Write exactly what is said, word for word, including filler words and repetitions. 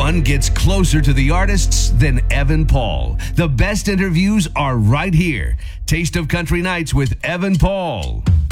one gets closer to the artists than Evan Paul. The best interviews are right here. Taste of Country Nights with Evan Paul.